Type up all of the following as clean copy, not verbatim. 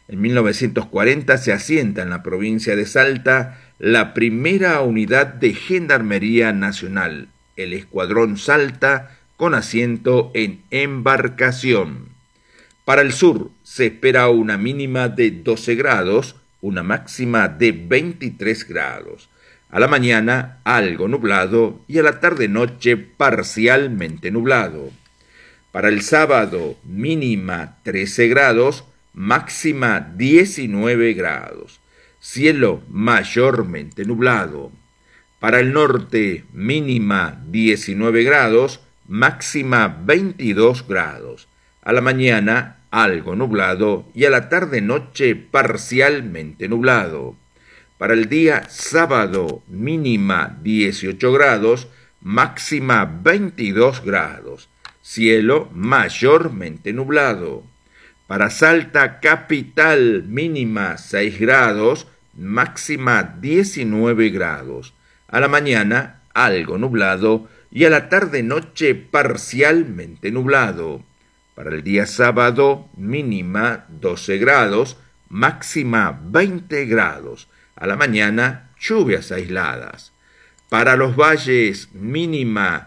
En 1940 se asienta en la provincia de Salta la primera unidad de Gendarmería Nacional, el Escuadrón Salta, con asiento en embarcación. Para el sur se espera una mínima de 12 grados, una máxima de 23 grados. A la mañana algo nublado y a la tarde-noche parcialmente nublado. Para el sábado mínima 13 grados, máxima 19 grados. Cielo mayormente nublado. Para el norte mínima 19 grados, máxima 22 grados. A la mañana algo nublado y a la tarde-noche parcialmente nublado. Para el día sábado mínima 18 grados, máxima 22 grados. Cielo mayormente nublado. Para Salta capital mínima 6 grados, máxima 19 grados. A la mañana algo nublado y a la tarde-noche parcialmente nublado. Para el día sábado mínima 12 grados, máxima 20 grados. A la mañana lluvias aisladas. Para los valles mínima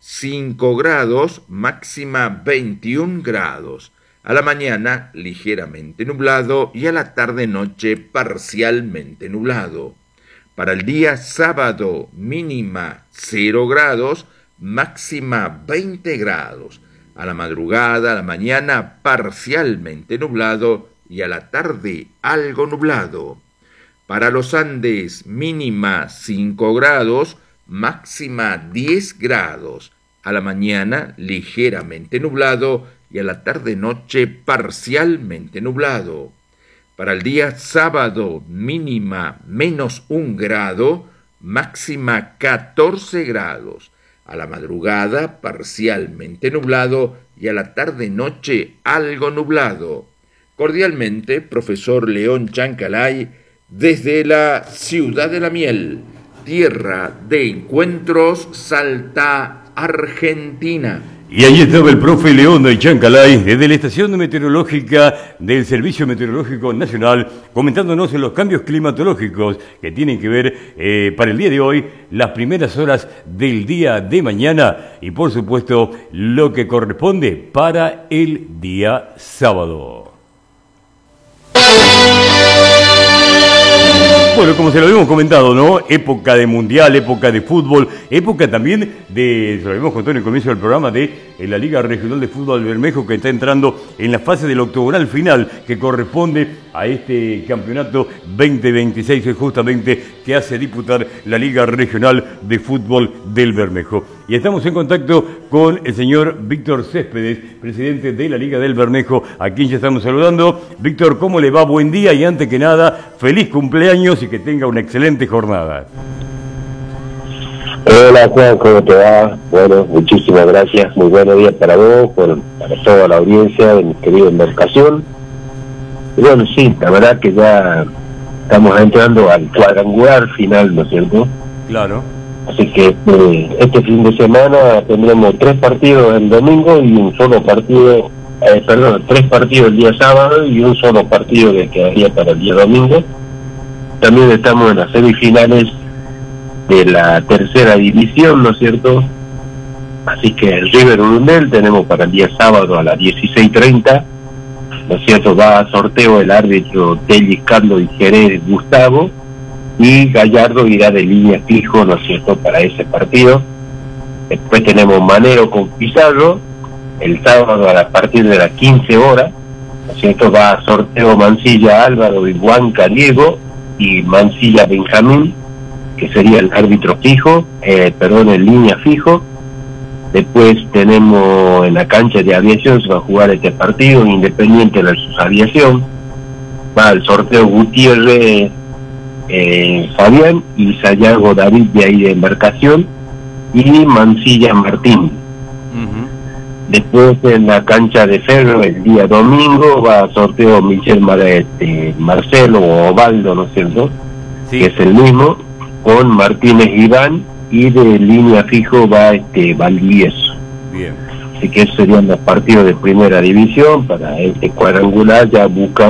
5 grados, máxima 21 grados. A la mañana ligeramente nublado y a la tarde-noche parcialmente nublado. Para el día sábado mínima 0 grados, máxima 20 grados. A la madrugada, a la mañana parcialmente nublado y a la tarde algo nublado. Para los Andes mínima 5 grados, máxima 10 grados. A la mañana ligeramente nublado y a la tarde-noche parcialmente nublado. Para el día sábado mínima menos 1 grado, máxima 14 grados. A la madrugada parcialmente nublado y a la tarde-noche algo nublado. Cordialmente, profesor León Chancalay, desde la ciudad de la miel, tierra de encuentros, Salta, Argentina. Y ahí estaba el profe León de Chancalay, desde la estación meteorológica del Servicio Meteorológico Nacional, comentándonos en los cambios climatológicos que tienen que ver para el día de hoy, las primeras horas del día de mañana y por supuesto lo que corresponde para el día sábado. Bueno, como se lo habíamos comentado, ¿no? Época de mundial, época de fútbol, época también de, se lo habíamos contado en el comienzo del programa, de la Liga Regional de Fútbol Bermejo, que está entrando en la fase del octogonal final, que corresponde a este campeonato 2026, justamente, que hace disputar la Liga Regional de Fútbol del Bermejo. Y estamos en contacto con el señor Víctor Céspedes, presidente de la Liga del Bermejo, a quien ya estamos saludando. Víctor, ¿cómo le va? Buen día y antes que nada, feliz cumpleaños y que tenga una excelente jornada. Hola Juan, ¿cómo te va? Bueno, muchísimas gracias, muy buenos días para vos, para toda la audiencia de mi querida embarcación. Y bueno, sí, la verdad que ya estamos entrando al cuadrangular final, ¿no es cierto? Claro. Así que este fin de semana tendremos 3 partidos el domingo y un solo partido, 3 partidos el día sábado y un solo partido que quedaría para el día domingo. También estamos en las semifinales de la tercera división, ¿no es cierto? Así que el River Urundel tenemos para el día sábado a las 16:30, ¿no es cierto? Va a sorteo el árbitro Tellis Carlos y Jerez Gustavo, y Gallardo irá de línea fijo, ¿no es cierto?, para ese partido. Después tenemos Manero con Pizarro, el sábado a partir de las 15 horas, ¿no es cierto?, va a sorteo Mancilla Álvaro y Huanca Diego, y Mancilla Benjamín, que sería el árbitro fijo, en línea fijo. Después tenemos en la cancha de aviación, se va a jugar este partido, Independiente versus Aviación, va al sorteo Gutiérrez Fabián y Sayago David de ahí de Embarcación, y Mancilla Martín. Después en la cancha de Ferro el día domingo va a sorteo Marcelo o Ovaldo, ¿no es cierto? Sí. Que es el mismo, con Martínez Iván, y de línea fijo va Valdivieso. Bien. Así que esos serían los partidos de primera división para este cuadrangular, ya busca